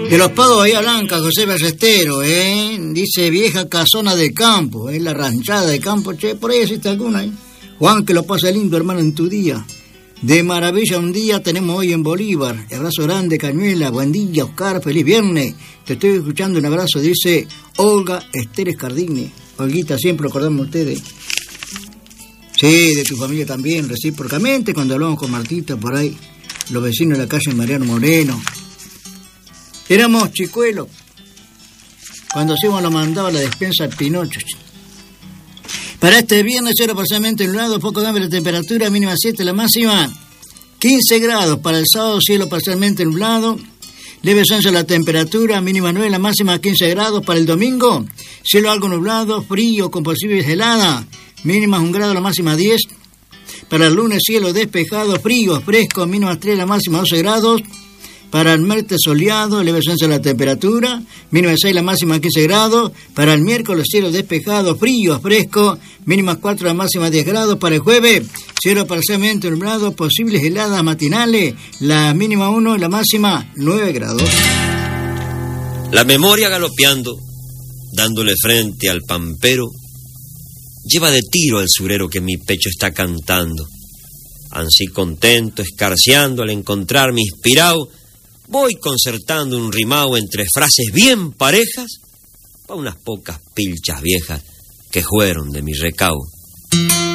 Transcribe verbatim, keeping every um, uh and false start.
De los Pagos Bahía Blanca, José Ballestero, ¿eh? Dice vieja casona de campo, es ¿eh? La ranchada de campo, che, por ahí existe alguna, ¿eh? Juan, que lo pasa lindo, hermano, en tu día. De maravilla un día tenemos hoy en Bolívar. Abrazo grande, Cañuela, buen día, Oscar, feliz viernes. Te estoy escuchando, un abrazo, dice Olga Esteres Cardini. Olguita, siempre acordamos ustedes. Sí, de tu familia también, recíprocamente, cuando hablamos con Martita por ahí, los vecinos de la calle Mariano Moreno. Éramos chicuelos, cuando hacíamos lo mandaba la despensa al Pinocho. Para este viernes, cero parcialmente nublado, poco cambio de temperatura, mínima siete, la máxima quince grados. Para el sábado, cielo parcialmente nublado, leve ascenso de la temperatura, mínima nueve, la máxima quince grados. Para el domingo, cielo algo nublado, frío, con posibles heladas, mínima un grado, la máxima diez. Para el lunes, cielo despejado, frío, fresco, mínima tres, la máxima doce grados. Para el martes soleado, leve ascenso de la temperatura, mínima seis, la máxima quince grados. Para el miércoles, cielo despejado, frío, fresco, mínima cuatro, la máxima diez grados. Para el jueves, cielo parcialmente nublado, posibles heladas matinales, la mínima uno, la máxima nueve grados. La memoria galopeando, dándole frente al pampero, lleva de tiro al surero que mi pecho está cantando. Ansí contento, escarceando al encontrarme inspirado, voy concertando un rimao entre frases bien parejas pa' unas pocas pilchas viejas que fueron de mi recao.